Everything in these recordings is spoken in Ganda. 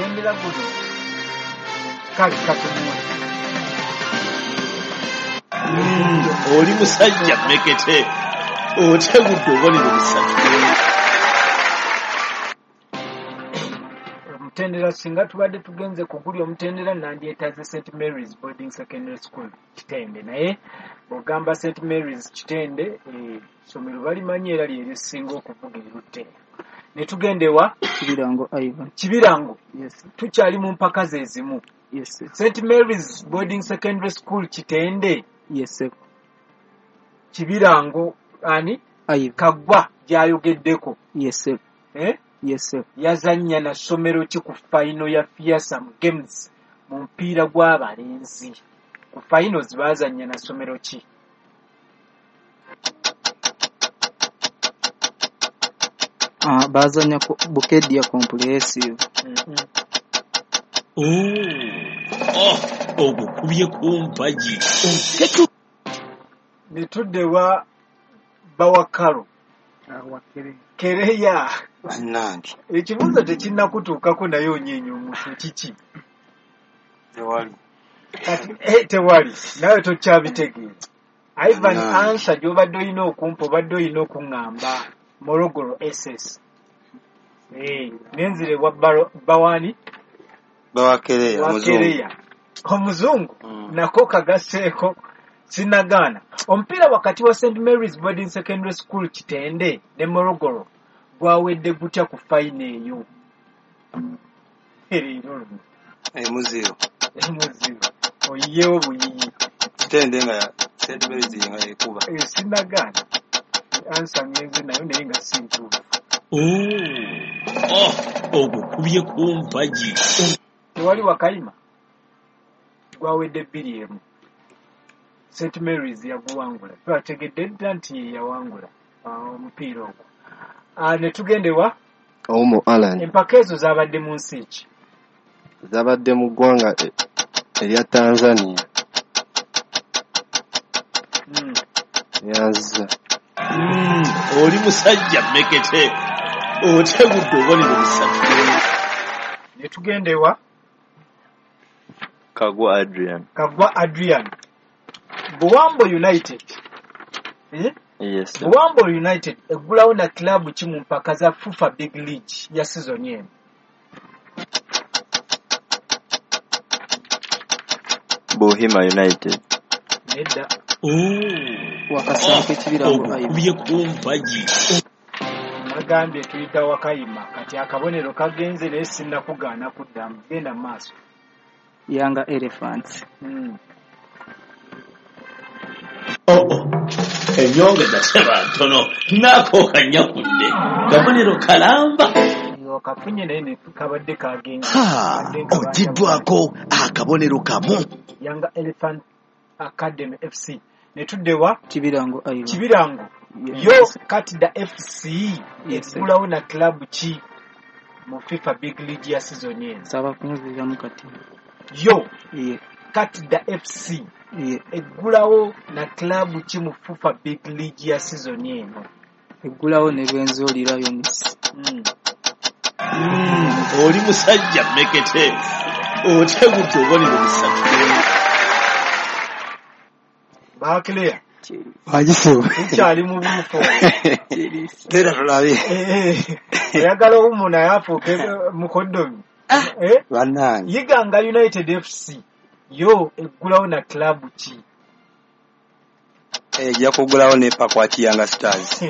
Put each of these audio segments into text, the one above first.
omutendera guno kale katunula oli musajja mekete otegudde obonero bisatu. omutendera singa tubadde tugenze kugulya omutendera nandyetaze St Mary's Boarding Secondary School Kitende, naye bw'ogamba St Mary's Kitende essomero balimanyi era lyerisinga okuvuga erutte. Ne tugendewa Kibirango. Yes. Tukyali mu mpaka ze zimu. Yes. St Mary's Boarding Secondary School Kitende. Yes. Kibirango ani? Kaggwa gy'ayogeddeko. Yes. Yes. Yazannya na ssomero ki ku final ya Fearsome Games mu mupiira gw'abalenzi. Ku finals baazannya na ssomero ki? Bazanya Bukedia Comprehensive. Ogukubye kumpagi. Netuddewa Bawakalo. Kereya. Bannange. Ekibuuzo tekinnakutuukako naye onyeenya omuntu kiki? Tewali. Tewali. Nawe tokyabitegeeza. Ivan answer gy'obadde olina okumpa obadde olina okuŋŋamba Morogoro SS. Nenzire wa Bawani? Bawakereya. Omuzungu. Nako kagasseeko sinagaana. Omupiira wakati wa St Mary's Boarding Secondary School Kitende ne Morogoro gwawedde gutya ku fayina eyo? Muziro. Oyiyewo buyiyi. Kitende nga St Mary's nga ekuba. Sinagaana. Ansa ngenze nayo naye nga sintuufu. Ogukubye kumpagi. Tewali Wakayima gwawedde 2-1. St Mary's yaguwangula. Twategedde dda nti ye yawangula omupiira ogwo. Ne tugendewa Omo Alan. Empaka ezo zaabadde mu nsi ki? Zaabadde mu ggwanga erya Tanzania. Yazza. Oli musajja mekete otegudde obonero bisatu. Ne tugendewa Kagwa Adrian. Buwambo United. Yes. Buwambo United eggulawo na club ki mu mpaka za FUFA Big League ya season eno? Bohima United. Nedda. Wakasanke Kibirango Ogukubye kumpagi. Nagambye tuyita Wakayima kati akabonero kagenze naye sinnakugaana kuddamu. Genda maaso. Yanga Elephants. Enyonge daseba ntono nako kanyakudde kabonero kalamba kafunye naye ne kabadde kagenze. Ojiddwako akabonero kamu. Yanga Elephant Academy FC. Netuddewa Kibirango. Yes. Yo Katida FC eggulawo na club ki mu FIFA Big League ya season eno? Saba kunzira mukati. Yo Katida FC eggulawo na club ki mu FIFA Big League ya season eno? Eggulawo ne Benzoli Lions. Oli musajja mekete otegudde obonero bisatu. Baakleya Wajisewa. Kyali mu buufu. Tera tulabe. Oyagala omuna yafuuke mukoddomi. Bannange. Yiganga United FC yo eggulawo na club ki? Ejja kugulawo ne Pakwati Yanga Stars.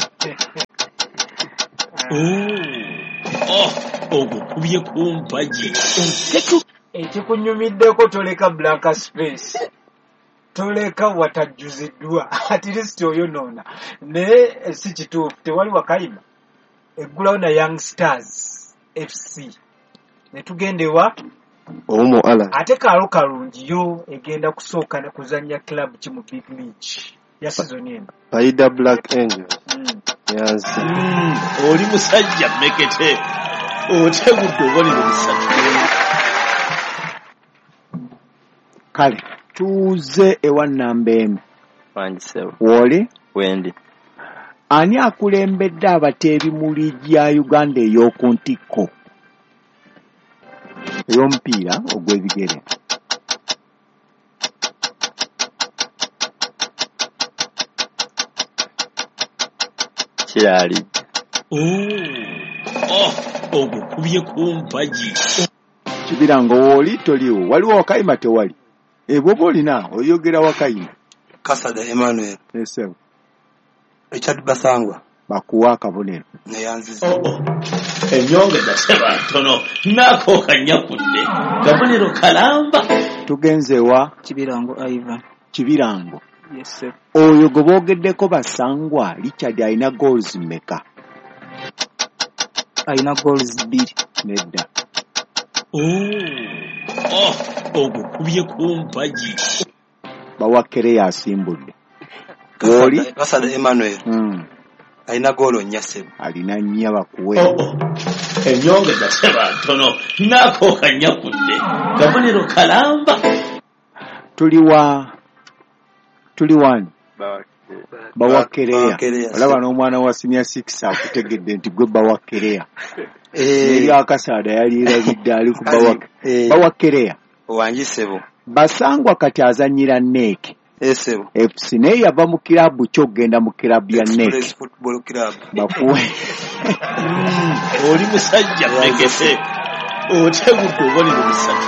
Ogukubye kumpagi. Ekikunyumiddeko toleka blank space. Toleka watajjuziddwa. At least oyo noona. Naye si kituufu. Tewali Wakayima eggulawo na Young Stars FC. Ne tugendewa Omo Alan. ate kaalo kalungi yo egenda kusooka na kuzannya club ki mu Big League ya season eno? Paida Black Angels. Yazza. Oli musajja mekete otegudde obonero bisatu. Kale tuuze ewa Nambembe. Wanjisewa. Woli Wendi. ani akulembedde abateebi mu liigi ya Uganda ey'oku ntikko? ey'omupiira ogw'ebigere. Kirali. Ogukubye ku mpagi. Kibirango wooli toliwo. Waliwo Wakayima tewali. Bw'oba olina oyogera Wakayima. Kasada Emmanuel. Esebo. Richard Basangwa. Bakuwa akabonero. Neyanziza. Ennyongeza seba ntono naako kanyakudde. Kabonero kalamba. Tugenze wa Kibirango Ivan. Kibirango. Yes sir. Oyo gwe boogeddeko Basangwa Richard alina goals mmeka? Alina goals 2. Nedda. Ogukubye ku mpagi. Bawakereya asimbudde. Wooli Kasada Emmanuel. Alina goolo nnya Ssebo. Alina nnya bakuwe. Ennyongeza seba ntono naako kanyakudde. Kabonero kalamba. Tuli wani Bawakereya. Olaba n'omwana wa senior 6 akutegedde nti gwe Bawakereya. Eri Akasaada yali erabidde ali ku Bawakereya. Wangi Ssebo. Basangwa kati azanyira Neeke. Ssebo. FC naye yava mu kirabu ky'ogenda mu kirabu ya Neeke. Football Club. Bakuwe. Oli musajja mmegese. Otegudde obonero bisatu.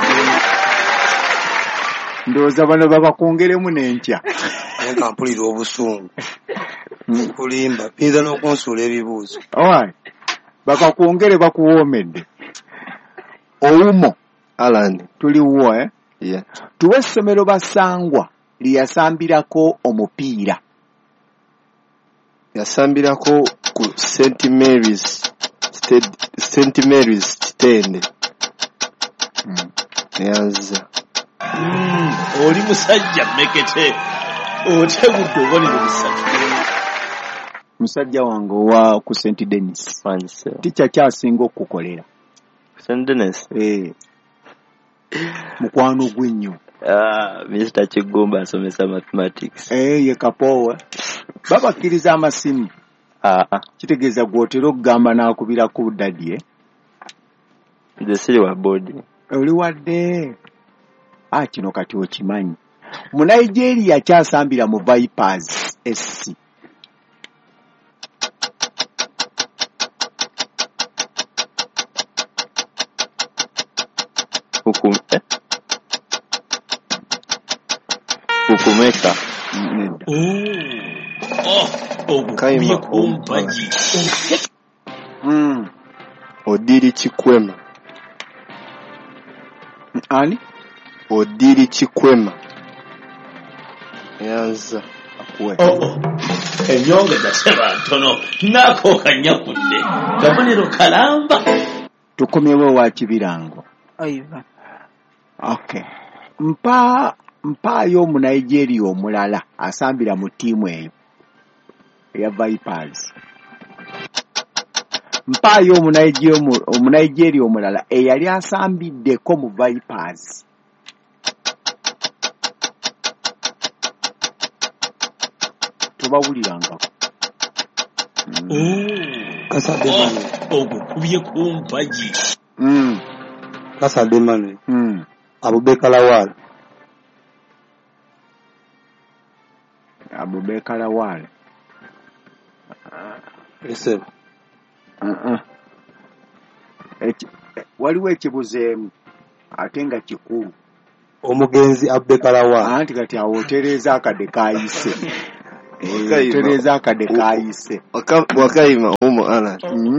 Ndowooza bano babakongeremu n'enkya. Nka mpulira obusungu. Kulimba. Pinza n'okunsuula ebibuuzo. Alright. Bakakwongere bakuwoomedde. Owumo. Alan. Tuliwo Yeah. Tuwe essomero Basangwa lyasambirako omupiira. Yasambirako ku St. Mary's Kitende. Neyanziza. Oli musajja mmekete. Otegudde obonero bisatu. Musajja wange owa ku St. Denis. Wangi Ssebo. Ticha kyasinga okukolera. St. Denis. Mukwano gw'ennyo. Mr. Kigumba asomesa mathematics. Ye Kapoowa. Babakkiriza amasimu. Kitegeeza gw'otera okugamba n'akubira ku daddy. Nze siri wa board. Oli wadde. Kino kati okimanyi. Mu Nigeria kyasambira mu Vipers SC. Hukumeka. Ogukubye ku mpagi. Odiri Kikwema. Ani? Odiri Kikwema. Yanza akuwe. Ennyongeza seba ntono naako kanyakudde. Kabonero kalamba. Tukomyewo wa Kibirango. Ivan. Okay. Mpaayo mu Nigeria omulala asambira mu ttiimu eyo eya Vipers. Mpaayo mu Nigeria omulala eyali asambiddeko mu Vipers. Tubawulirangako. Kasada Emmanuel. Ogukubye ku mpagi. Kasada Emmanuel. Abubakar Lawal. Abubakar Lawal. Ssebo. Waliwo ekibuzeemu ate nga kikulu. Omugenzi Abubakar Lawal. Anti kati awo otereeza akadde kaayise. Otereeza akadde kaayise. Wakayima Owumo Alan.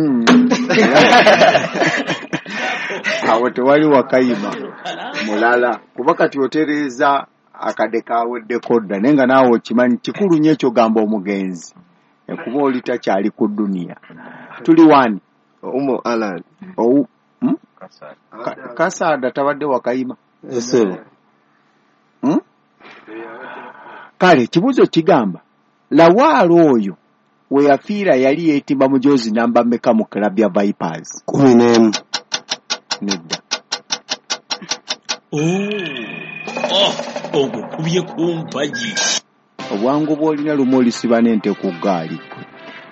Awo tewali Wakayima mulala. Kuba kati otereeza akadde kaweddeko dda naye nga naawe okimanyi kikulu nnyo ekyo gamba omugenzi. Kuba oli takyali ku dduniya. Tuli wani? Owumo Alan. Kasaada tabadde Wakayima. Ssebo. Kale ekibuuzo kigamba Lawal oyo we yafiira yali yeetimba mujoozi namba mmeka mu club ya Vipers? 11. Nedda. Ogukubye ku mpagi. Obwangu bw'olina lumu olisiba n'ente ku ggaali.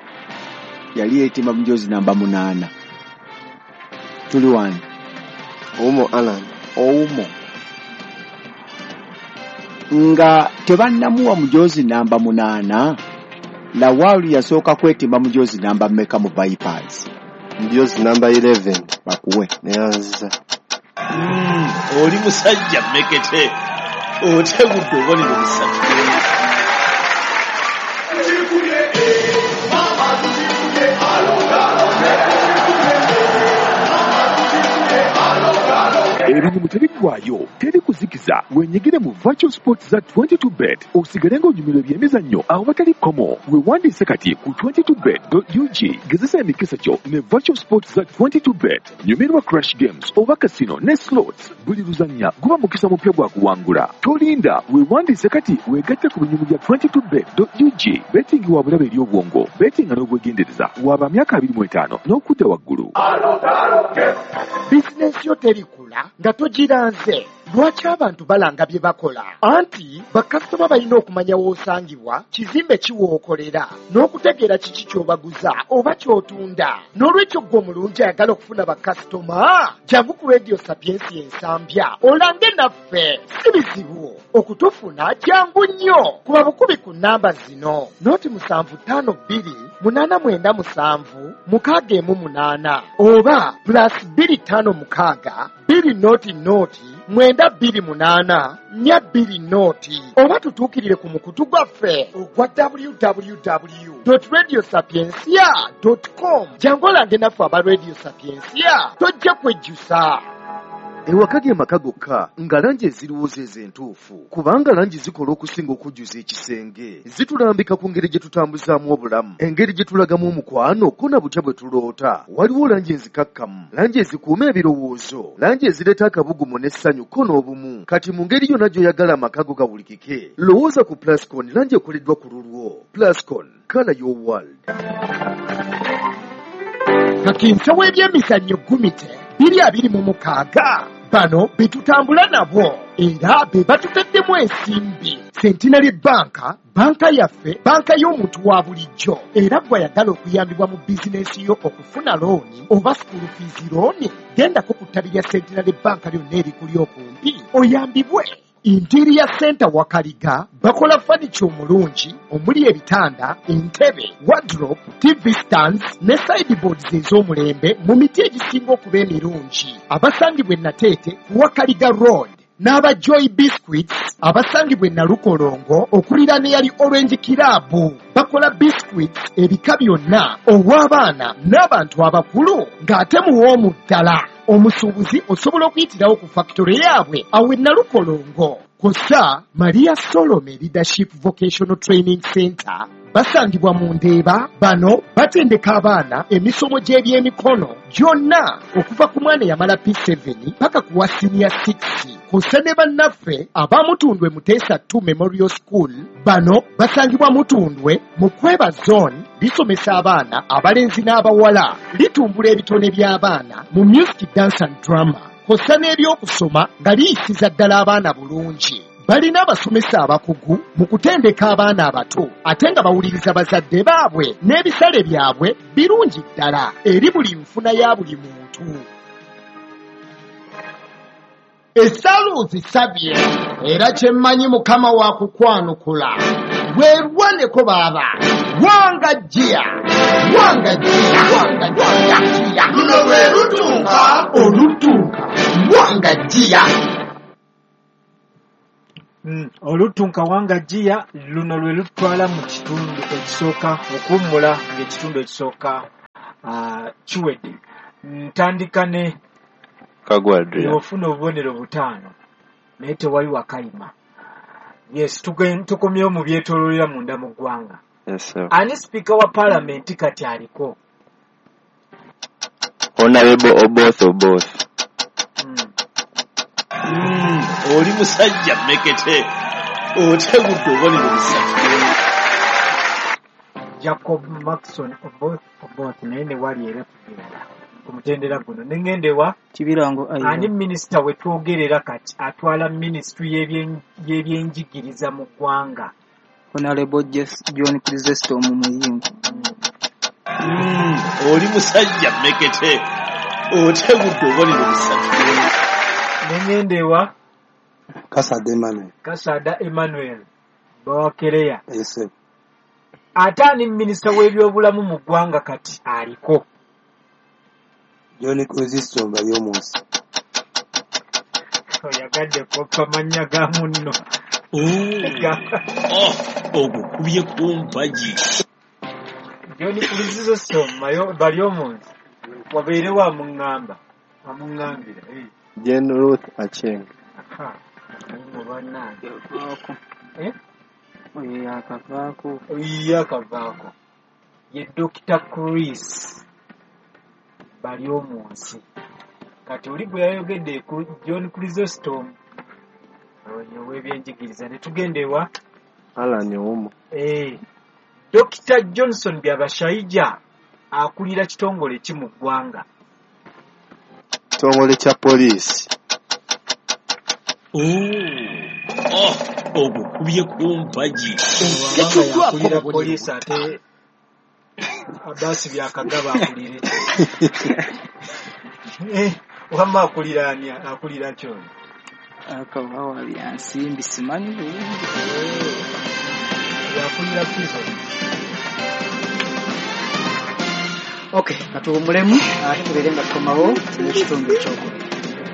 Yali yeetimba mujoozi namba 8. Tuli wani? Oumo Alan. Oumo nga tebannamuwa mujozi namba 8 Lawali yasooka kwetimba mujozi namba mmeka mu Vipers? Mujozi namba 11 bakuwe neyanziza. Oli musajja mmekete otegudde obonero busatu. Ebintu tebiggwayo teri kuzikiza wenyigire mu virtual sports za 22bet osigale ng'onyumirwa ebyemizannyo awo batali komo wewandiise kati ku 22bet.ug gezesa emikisa kyo ne virtual sports za 22bet nyumirwa crash games oba casino ne slots buli luzannya guba mukisa mupya gwa kuwangula tolinda wewandiise kati wegatte ku binyumu bya 22bet.ug betting wa bulabe eri obwongo betting n'obwegendereza waba myaka 25 n'okudda waggulu bizinensi yo terikula nga togiranze. Lwaki abantu balanga bye bakola? Anti bakasitoma balina okumanya w'osangibwa, kizimbe kiwookolera, n'okutegeera kiki ky'obaguza oba ky'otunda. N'olwekyo gwe omulungi ayagala okufuna bakasitoma, jangu ku Radio Sapiensi ensambya olange naffe. Si bizibu okutufuna, jangu nnyo. Kuba bukubi ku nnamba zino: 0755997 oba +256 2 9 oba tutuukirire ku mukutu gwaffe ogwa www.radiosapiensia.com. jangu olange naffe aba Radio Sapiensia tojja kwejjusa. Ewaka ge maka gokka nga langi eziriwo entuufu kubanga langi zikola okusinga okujjuza ekisenge zitulambika ku ngeri gye tutambuzaamu obulamu engeri gye tulagamu omukwano ko na butya bwe tuloota. Waliwo langi enzikakkamu, langi ezikuuma ebirowoozo, langi ezireeta akabugumu n'essanyu ko n'obumu. Kati mu ngeri yonna gy'oyagala amaka go gawulikike lowooza ku Plascon, langi ekoleddwa ku lulwo. Plascon, color your world. Kakinsa w'ebyemizannyo gumite 226 bano betutambula nabo era be batuteddemu ensimbi. Centenary Banka, banka yaffe, banka y'omuntu wa bulijjo. Era gwayagala okuyambibwa mu bizinensi yo okufuna looni oba school fees looni, gendako ku ttabi lya Centenary Banka lyonna erikuli okumpi oyambibwe. Interior Center Wakaliga bakola furniture omulungi omuli ebitanda, entebe, wardrobe, TV stands ne sideboards ez'omulembe mu miti egisinga okuba emirungi. Abasangibwa e Nateete Wakaliga Road, n'aba Joy Biscuits abasangibwa e Nalukolongo okuliraana eyali Orange Club. Bakola biscuits ebika byonna ow'abaana n'abantu abakulu ng'ate muwoomu ddala. Omusuubuzi osobola okuyitirawo ku factory yaabwe awo e Nalukolongo. Kosa Maria Solomon Leadership Vocational Training Center basangibwa mu Ndeeba. Bano batendeka abaana emisomo gy'ebyemikono gyonna okuva ku mwana eyamala P7 paka ku wa senior 6. Kosa ne bannaffe abamutundwe Muteesa 2 Memorial School. Bano basangibwa Mutundwe mu Kweba Zone, lisomesa abaana abalenzi n'abawala, litumbula ebitone by'abaana mu music, dance and drama. Kosa n'ebyokusoma nga liyisiza ddala abaana bulungi. Balina abasomesa abakugu mu kutendeka abaana abato ate nga bawuliriza bazadde baabwe n'ebisale byabwe birungi ddala eri buli nfuna ya buli muntu. Essaalu zisabye era kyemmanyi Mukama wa kukwanukula. Weerwaneko baaba wangajjiya luno lwe lutunka olutunka wangajjiya. Olutunka wangajjiya luno lwe lutwala mu kitundu ekisooka okuwummula ng'ekitundu ekisooka kiwedde. Ntandika ne Kagwadria. ofuna obubonero 5 naye tewali wakayima. Yes, tukomyewo mu byetoololera munda mu ggwanga. Yes, sir. Ani speaker wa parliament kati aliko? Honorable Oboth. Oli musajja mmekete otegudde obonero busatu. Jacob Maxson Oboth naye ne wali era kugenda kumutendera guno nengendewa Kibirango ani minisita wetwogerera kati atwala ministry y'ebyenjigiriza mu ggwanga. Honorable John Chrysostom Muyingo. Oli musajja mmekete otegudde obubonero busatu. Nengendewa Kasada Emmanuel Bawakereya. Yes. Ate ani minisita w'ebyobulamu mu ggwanga kati aliko? John Chrysostom Baryomunsi. Oyagadde koppa mannya ga munno. Ogukubye kumpagi. John Chrysostom Baryomunsi wabeere wamuŋŋamba. Wamuŋŋambira. Jane Ruth Acheng. Yakavaako ye Dr. Chris Baryomunsi. Kati oli gwe yayogedde ku John Chrysostom ow'ebyenjigiriza ne tugendewa Alan Omo. Dr. Johnson Byabashaija akulira kitongole ki mu ggwanga? Kitongole kya poliisi. Ogukubye kumpagi. Akulira poliisi ate Abasi byakagaba akulire. Wamma akulira ani? Akulira kyoni? Akabawa byansimbi simanyi bulungi. Yakulira prison. Okay, katuwumulemu ate tubeere nga tukomawo n'ekitundu ekyokuba.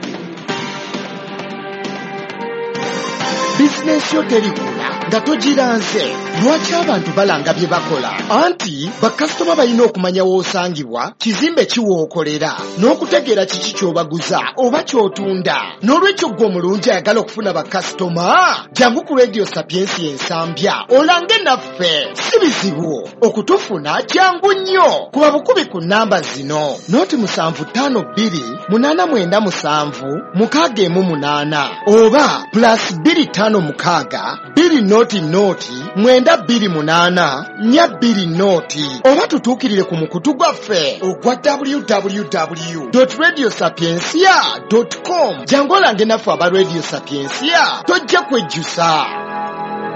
Bizinesi yo terikula nga togiranze. Lwaki abantu balanga bye bakola? Anti bakasitoma balina okumanya w'osangibwa, kizimbe kiwookolera, n'okutegeera kiki ky'obaguza oba ky'otunda. N'olwekyo gwe omulungi ayagala okufuna bakasitoma, jangu ku Radio Sapiensi Ensambya olange naffe. Si bizibu okutufuna, jangu nnyo. Kuba bukubi ku nnamba zino: 0789976188 oba +256 200 oba tutuukirire ku mukutu gwaffe ogwa www.radiosapiensia.com. jangu olange naffe aba Radio Sapiensia tojja kwejjusa.